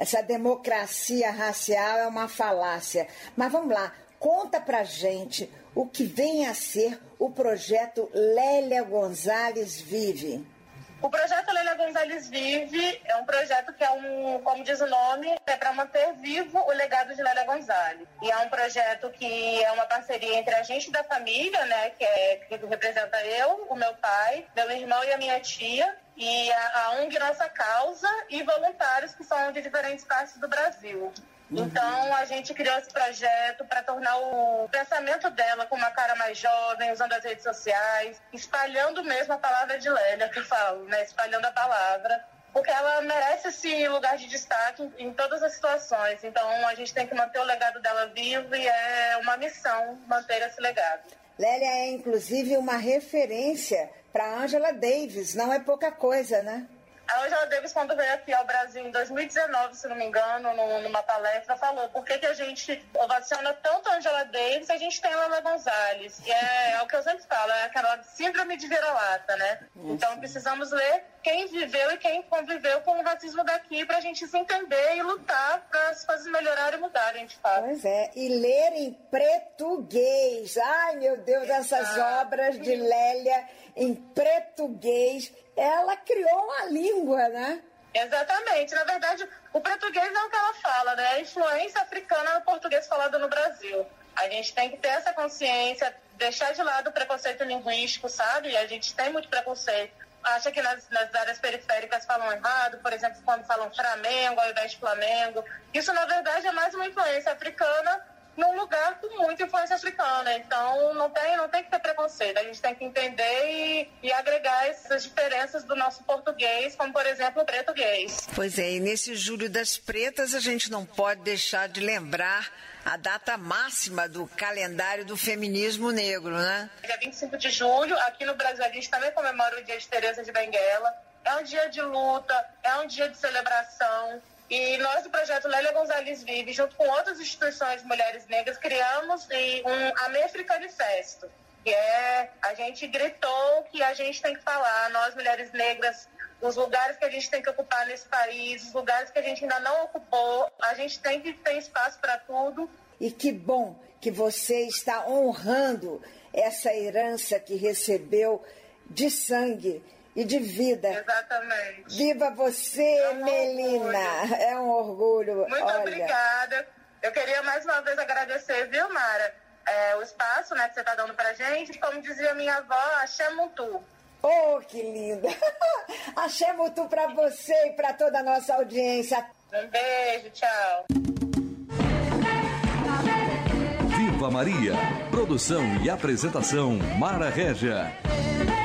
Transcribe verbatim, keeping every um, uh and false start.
essa democracia racial é uma falácia. Mas vamos lá, conta pra gente o que vem a ser o projeto Lélia Gonzalez Vive. O projeto Lélia Gonzalez Vive é um projeto que é um, como diz o nome, é para manter vivo o legado de Lélia Gonzalez. E é um projeto que é uma parceria entre a gente da família, né, que, é, que representa eu, o meu pai, meu irmão e a minha tia, e a, a O N G Nossa Causa e voluntários que são de diferentes partes do Brasil. Então, a gente criou esse projeto para tornar o pensamento dela com uma cara mais jovem, usando as redes sociais, espalhando mesmo a palavra de Lélia, que falo, né? Espalhando a palavra, porque ela merece esse lugar de destaque em todas as situações. Então, a gente tem que manter o legado dela vivo e é uma missão manter esse legado. Lélia é, inclusive, uma referência para Angela Davis, não é pouca coisa, né? A Angela Davis, quando veio aqui ao Brasil em dois mil e dezenove, se não me engano, numa palestra, falou por que, que a gente ovaciona tanto a Angela Davis e a gente tem a Lélia Gonzalez. E é, é o que eu sempre falo, é aquela síndrome de vira-lata, né? Isso. Então precisamos ler quem viveu e quem conviveu com o racismo daqui pra gente se entender e lutar para as coisas melhorarem e mudarem, de fato. Pois é, e ler em português. Ai, meu Deus, essas ah. obras de Lélia em português. Ela criou uma língua, né? Exatamente. Na verdade, o português é o que ela fala, né? A influência africana no português falado no Brasil. A gente tem que ter essa consciência, deixar de lado o preconceito linguístico, sabe? A gente tem muito preconceito. Acha que nas, nas áreas periféricas falam errado, por exemplo, quando falam Flamengo ao invés de Flamengo. Isso, na verdade, é mais uma influência africana num lugar com muita influência africana. Então, não tem, não tem que ter preconceito. A gente tem que entender e, e agregar essas diferenças do nosso português, como, por exemplo, o português. Pois é, e nesse Julho das Pretas, a gente não pode deixar de lembrar a data máxima do calendário do feminismo negro, né? Dia vinte e cinco de julho, aqui no Brasil, a gente também comemora o dia de Teresa de Benguela. É um dia de luta, é um dia de celebração. E nós, do projeto Lélia Gonzalez Vive, junto com outras instituições de mulheres negras, criamos um Americanifesto, que é, a gente gritou que a gente tem que falar, nós, mulheres negras, os lugares que a gente tem que ocupar nesse país, os lugares que a gente ainda não ocupou, a gente tem que ter espaço para tudo. E que bom que você está honrando essa herança que recebeu de sangue e de vida. Exatamente. Viva você, é um Melina. Orgulho. É um orgulho. Muito Olha. Obrigada. Eu queria mais uma vez agradecer, viu, Mara, é, o espaço, né, que você está dando pra gente. Como dizia minha avó, axé muito. Oh, que linda. Axé muito pra você e pra toda a nossa audiência. Um beijo, tchau. Viva Maria. Produção e apresentação, Mara Régia.